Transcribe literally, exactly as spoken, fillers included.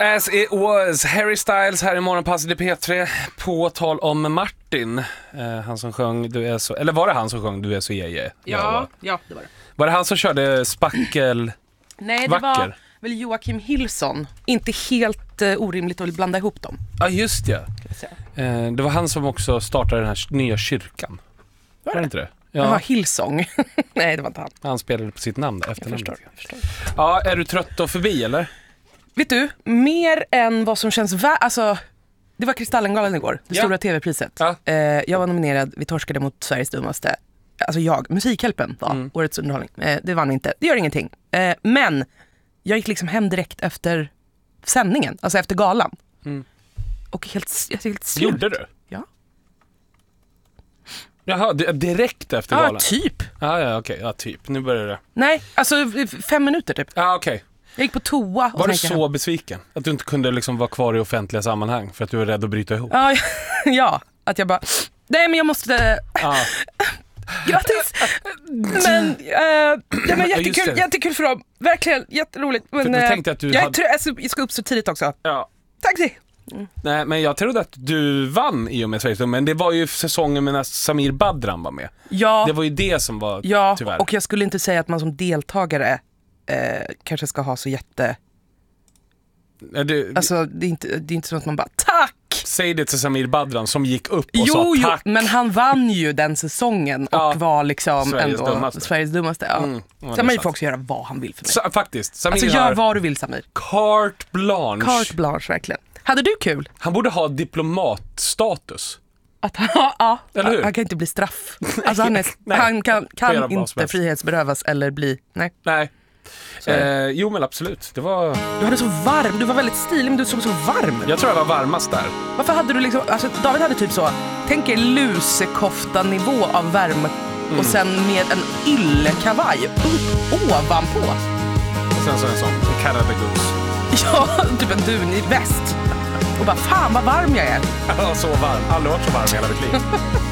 As it was, Harry Styles här i Morgonpasset i P tre. På tal om Martin, eh, han som sjöng Du är så, eller var det han som sjöng Du är så jeje? Ja, ja, det var det. Var det han som körde Spackel? Nej, det Vacker? var väl Joakim Hillson. Inte helt uh, orimligt att blanda ihop dem. Ja, just det. Eh, det var han som också startade den här nya kyrkan. Var det inte det? Ja. Jaha, Hillsong. Nej, det var inte han. Han spelade på sitt namn efter jag förstår, jag förstår. Ja, är du trött och förbi eller? Vet du, mer än vad som känns vä- alltså, det var Kristallengalan igår, det ja. stora tv-priset. Ja. Eh, jag var nominerad, vi torskade mot Sveriges dummaste. Alltså jag, Musikhjälpen var mm. årets underhållning. Eh, det vann inte, det gör ingenting. Eh, men jag gick liksom hem direkt efter sändningen, alltså efter galan. Mm. Och helt, helt slut. Gjorde du? Ja. Jaha, direkt efter galan? Ja, typ. Ja, ja, okej, ja, typ. Nu börjar det. Nej, alltså fem minuter typ. Ja, okej. Jag gick på toa. Och var du så hem. besviken? Att du inte kunde liksom vara kvar i offentliga sammanhang för att du var rädd att bryta ihop? Ja, ja, att jag bara, nej men jag måste... Ja. Grattis! Men, äh, det var jättekul, ja, jättekul för dem. Verkligen, jätteroligt. Men, för, tänkte att du jag, hade... trö- alltså, jag ska upp så tidigt också. Ja. Tack så. Mm. Nej, men jag trodde att du vann i och med Sveriges, men det var ju säsongen när Samir Badran var med. Ja. Det var ju det som var, ja, tyvärr. Och jag skulle inte säga att man som deltagare eh, kanske ska ha så jätte... Det, alltså, det är, inte, det är inte så att man bara, tack! Säg det till Samir Badran som gick upp och jo, sa tack. Jo, men han vann ju den säsongen och ja, var liksom Sveriges ändå dummaste. Sveriges dummaste. Ja. Mm, Samir får också göra vad han vill för mig. Så, faktiskt. Samir alltså gör vad du vill, Samir. Carte blanche. Carte blanche, verkligen. Hade du kul? Han borde ha diplomatstatus. Att, ja, ja, eller hur? Han kan inte bli straff. Alltså han, är, nej, han kan, kan inte frihetsberövas eller bli... Nej. Nej. Eh, jo men absolut, det var... Du hade så varm, du var väldigt stilig men du såg så varm. Jag tror jag var varmast där. Varför hade du liksom, alltså David hade typ så, tänk er lusekofta nivå av värme mm. och sen med en yllekavaj upp ovanpå. Och sen så en sån, en Canada Goose. Ja, typ en dun i väst. Och bara, fan vad varm jag är. Ja, så varm, aldrig varit så varm i hela mitt liv.